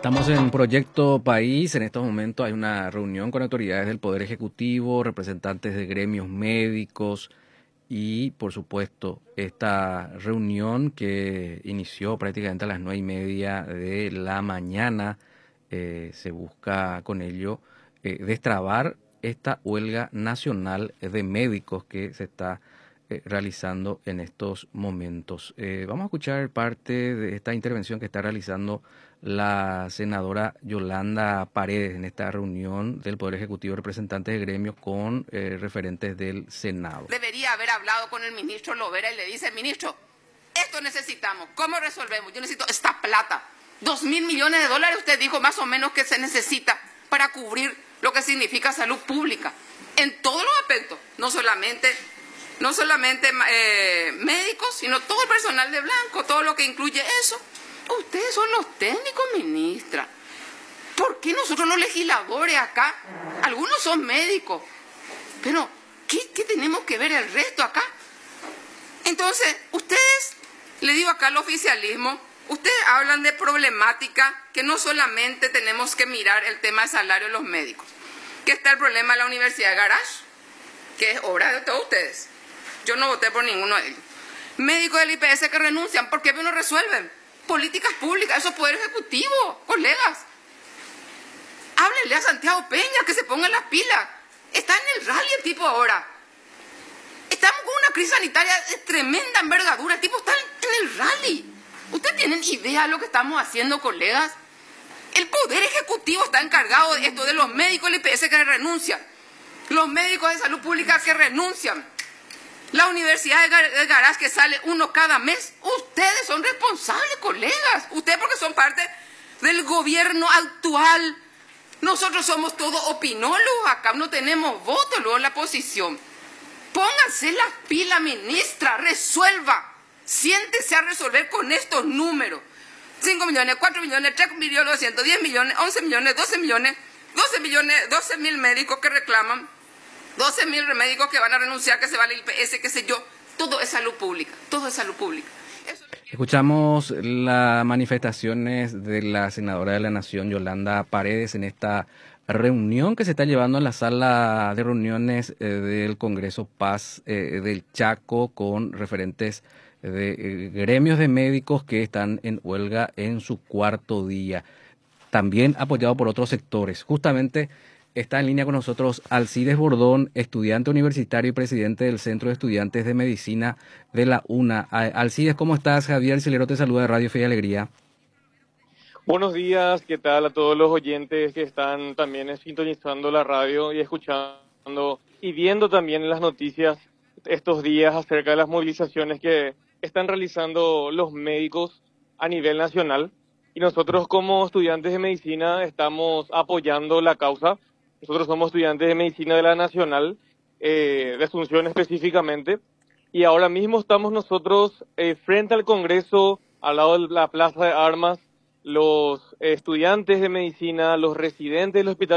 Estamos en Proyecto País. En estos momentos hay una reunión con autoridades del Poder Ejecutivo, representantes de gremios médicos y, por supuesto, esta reunión que inició prácticamente a las 9:30 de la mañana, se busca con ello destrabar esta huelga nacional de médicos que se está realizando en estos momentos. Vamos a escuchar parte de esta intervención que está realizando la senadora Yolanda Paredes en esta reunión del Poder Ejecutivo de representantes de gremios con referentes del Senado. Debería haber hablado con el ministro Lovera y le dice: ministro, esto necesitamos, ¿cómo resolvemos? Yo necesito esta plata, $2.000 millones usted dijo más o menos que se necesita para cubrir lo que significa salud pública en todos los aspectos, no solamente médicos, sino todo el personal de blanco, todo lo que incluye eso. Ustedes son los técnicos, ministra. ¿Por qué nosotros los legisladores acá? Algunos son médicos, pero ¿qué tenemos que ver el resto acá? Entonces, ustedes, le digo acá al oficialismo, ustedes hablan de problemática que no solamente tenemos que mirar el tema del salario de los médicos, que está el problema de la Universidad de Garage, que es obra de todos ustedes. Yo no voté por ninguno de ellos. Médicos del IPS que renuncian, ¿por qué no resuelven? Políticas públicas, eso es poder ejecutivo, colegas. Háblenle a Santiago Peña que se ponga las pilas. Está en el rally el tipo ahora. Estamos con una crisis sanitaria de tremenda envergadura. El tipo está en el rally. ¿Ustedes tienen idea de lo que estamos haciendo, colegas? El poder ejecutivo está encargado de esto, de los médicos del IPS que renuncian, los médicos de salud pública que renuncian, la Universidad de Garage que sale uno cada mes. Ustedes son responsables, colegas. Ustedes porque son parte del gobierno actual. Nosotros somos todos opinólogos, acá no tenemos voto luego en la posición. Pónganse las pilas, ministra, resuelva. Siéntese a resolver con estos números. 5 millones, 4 millones, 3 millones 200, 10 millones, 11 millones, 12 millones, 12.000 médicos que reclaman, 12.000 médicos que van a renunciar, que se va al IPS, qué sé yo. Todo es salud pública, todo es salud pública. Escuchamos las manifestaciones de la senadora de la Nación, Yolanda Paredes, en esta reunión que se está llevando en la sala de reuniones del Congreso Paz del Chaco, con referentes de gremios de médicos que están en huelga en su cuarto día, también apoyado por otros sectores. Justamente está en línea con nosotros Alcides Bordón, estudiante universitario y presidente del Centro de Estudiantes de Medicina de la UNA. Alcides, ¿cómo estás? Javier Silero te saluda de Radio Fe y Alegría. Buenos días, ¿qué tal a todos los oyentes que están también sintonizando la radio y escuchando y viendo también las noticias estos días acerca de las movilizaciones que están realizando los médicos a nivel nacional? Y nosotros como estudiantes de medicina estamos apoyando la causa. Nosotros somos estudiantes de medicina de la Nacional, de Asunción específicamente, y ahora mismo estamos nosotros frente al Congreso, al lado de la Plaza de Armas, los estudiantes de medicina, los residentes del Hospital